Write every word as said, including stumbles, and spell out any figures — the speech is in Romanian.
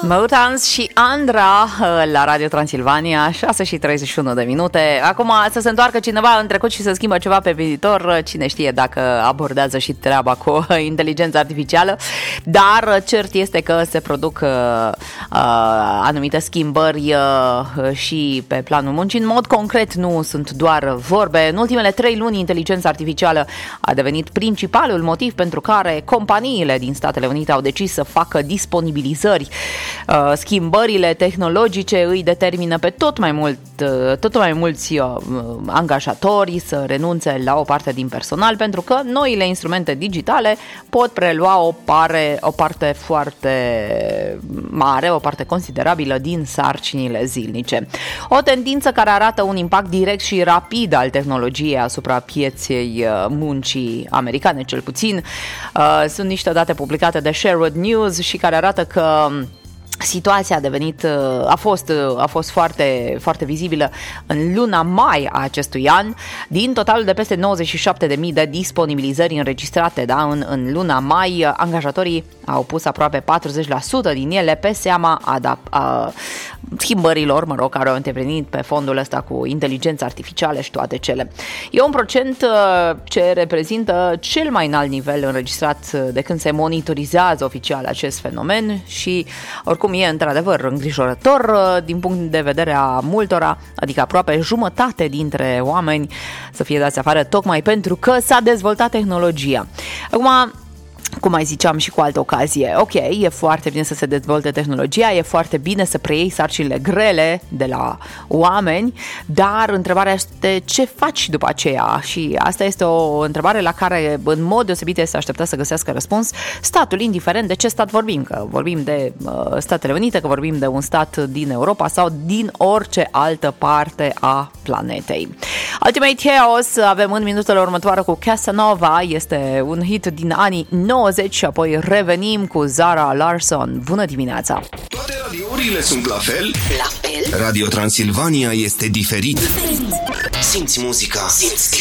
Măutans și Andra la Radio Transilvania, șase și treizeci și unu de minute. Acum să se întoarcă cineva în trecut și să schimbă ceva pe viitor, cine știe dacă abordează și treaba cu inteligența artificială. Dar cert este că se produc uh, anumite schimbări uh, și pe planul muncii. În mod concret, nu sunt doar vorbe. În ultimele trei luni, inteligența artificială a devenit principalul motiv pentru care companiile din Statele Unite au decis să facă disponibilizări. Schimbările tehnologice îi determină pe tot mai mult, tot mai mulți angajatori să renunțe la o parte din personal, pentru că noile instrumente digitale pot prelua o, pare, o parte foarte mare, o parte considerabilă din sarcinile zilnice. O tendință care arată un impact direct și rapid al tehnologiei asupra pieței muncii americane, cel puțin. Sunt niște date publicate de Sherwood News și care arată că situația a devenit, a fost, a fost foarte, foarte vizibilă în luna mai a acestui an. Din totalul de peste nouăzeci și șapte de mii de disponibilizări înregistrate, da, în, în luna mai, angajatorii au pus aproape patruzeci la sută din ele pe seama adap- a schimbărilor, mă rog, care au intervenit pe fondul ăsta cu inteligența artificială și toate cele. E un procent ce reprezintă cel mai înalt nivel înregistrat de când se monitorizează oficial acest fenomen și oricum e într-adevăr îngrijorător din punct de vedere a multora, adică aproape jumătate dintre oameni să fie dați afară tocmai pentru că s-a dezvoltat tehnologia. Acum, cum mai ziceam și cu altă ocazie, ok, e foarte bine să se dezvolte tehnologia, e foarte bine să preiei sarcinile grele de la oameni, dar întrebarea este ce faci după aceea? Și asta este o întrebare la care în mod deosebit este așteptat să găsească răspuns statul, indiferent de ce stat vorbim, că vorbim de uh, Statele Unite, că vorbim de un stat din Europa sau din orice altă parte a planetei. Ultimate Chaos avem în minutele următoare cu Casanova, este un hit din anii nouăzeci și apoi revenim cu Zara Larsson. Bună dimineața! Toate radiourile sunt la fel? La fel? Radio Transilvania este diferit. Diferit. Simți muzica, simți